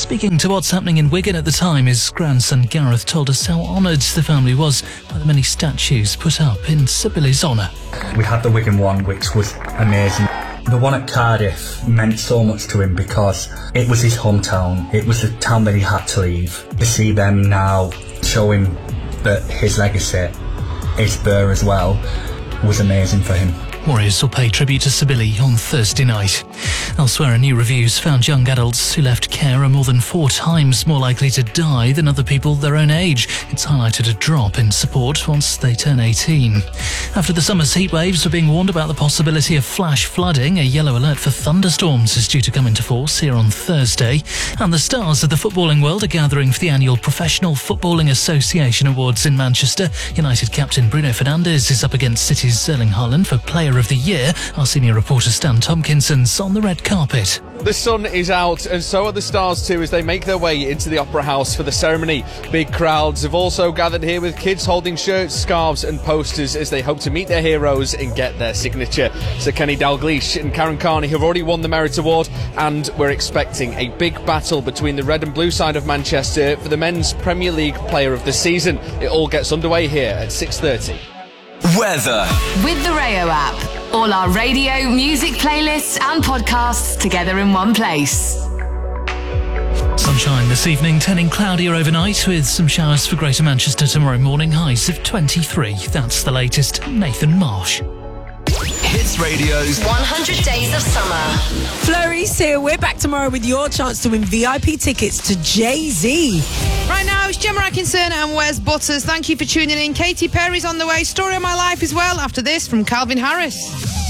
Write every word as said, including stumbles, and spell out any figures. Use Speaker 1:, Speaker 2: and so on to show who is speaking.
Speaker 1: Speaking to What's Happening in Wigan at the time, his grandson Gareth told us how honoured the family was by the many statues put up in Sir Billy's honour.
Speaker 2: We had the Wigan one, which was amazing. The one at Cardiff meant so much to him because it was his hometown. It was the town that he had to leave. To see them now showing that his legacy is there as well was amazing for him.
Speaker 1: Warriors will pay tribute to Sir Billy on Thursday night. Elsewhere, a new review's found young adults who left care are more than four times more likely to die than other people their own age. It's highlighted a drop in support once they turn eighteen. After the summer's heat waves, we're being warned about the possibility of flash flooding. A yellow alert for thunderstorms is due to come into force here on Thursday. And the stars of the footballing world are gathering for the annual Professional Footballing Association Awards in Manchester. United captain Bruno Fernandes is up against City's Erling Haaland for Player of the Year. Our senior reporter Stan Tompkinson's on the red carpet.
Speaker 3: The sun is out and so are the stars too as they make their way into the Opera House for the ceremony. Big crowds have also gathered here with kids holding shirts, scarves and posters as they hope to meet their heroes and get their signature. Sir Kenny Dalglish and Karen Carney have already won the Merit Award, and we're expecting a big battle between the red and blue side of Manchester for the men's Premier League Player of the Season. It all gets underway here at six thirty.
Speaker 4: Weather.
Speaker 5: With the Rayo app. All our radio, music playlists and podcasts together in one place.
Speaker 1: Sunshine this evening, turning cloudier overnight with some showers for Greater Manchester tomorrow morning, highs of twenty-three. That's the latest. Nathan Marsh.
Speaker 4: Hits Radio's
Speaker 5: one hundred Days of Summer.
Speaker 6: Flurry's here. We're back tomorrow with your chance to win V I P tickets to Jay-Z.
Speaker 7: Right now, it's Gemma Atkinson and Wes Butters. Thank you for tuning in. Katy Perry's on the way. Story of My Life as well after this from Calvin Harris.